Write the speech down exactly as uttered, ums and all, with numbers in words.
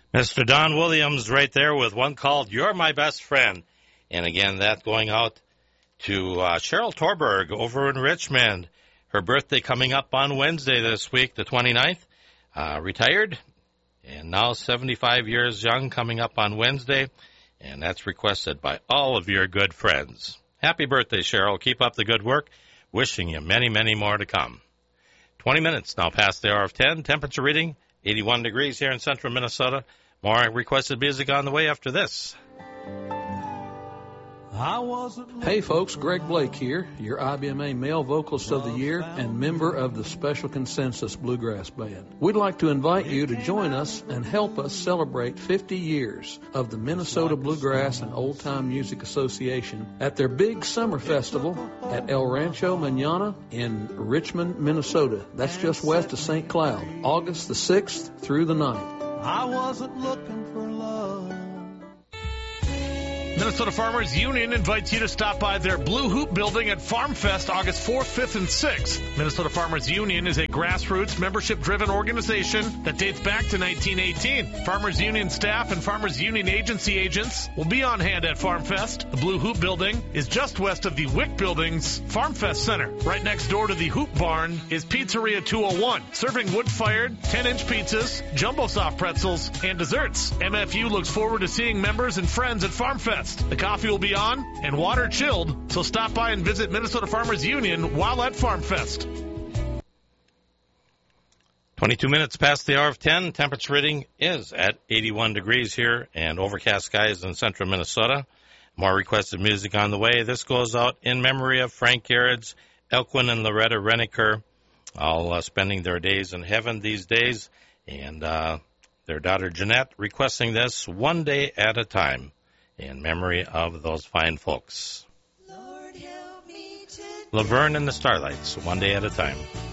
Mister Don Williams right there with one called You're My Best Friend. And again, that going out to uh, Cheryl Torberg over in Richmond. Her birthday coming up on Wednesday this week, the twenty-ninth. Uh, retired and now seventy-five years young, coming up on Wednesday. And that's requested by all of your good friends. Happy birthday, Cheryl. Keep up the good work. Wishing you many, many more to come. twenty minutes now past the hour of ten. Temperature reading, eighty-one degrees here in central Minnesota. More requested music on the way after this. Hey folks, Greg Blake here, your I B M A Male Vocalist of the Year and member of the Special Consensus Bluegrass Band. We'd like to invite you to join us and help us celebrate fifty years of the Minnesota Bluegrass and Old Time Music Association at their big summer festival at El Rancho Mañana in Richmond, Minnesota. That's just west of Saint Cloud, August the sixth through the ninth. I wasn't looking for love. Minnesota Farmers Union invites you to stop by their Blue Hoop building at Farm Fest August fourth, fifth, and sixth. Minnesota Farmers Union is a grassroots, membership-driven organization that dates back to nineteen eighteen. Farmers Union staff and Farmers Union agency agents will be on hand at Farm Fest. The Blue Hoop building is just west of the Wick Building's Farm Fest Center. Right next door to the Hoop Barn is Pizzeria two oh one, serving wood-fired ten-inch pizzas, jumbo soft pretzels, and desserts. M F U looks forward to seeing members and friends at Farm Fest. The coffee will be on and water chilled, so stop by and visit Minnesota Farmers Union while at Farm Fest. twenty-two minutes past the hour of ten. Temperature reading is at eighty-one degrees here and overcast skies in central Minnesota. More requested music on the way. This goes out in memory of Frank Garrett's, Elquin and Loretta Reniker, all uh, spending their days in heaven these days, and uh, their daughter Jeanette requesting this one day at a time in memory of those fine folks. Lord, help me to Laverne and the Starlights, one day at a time.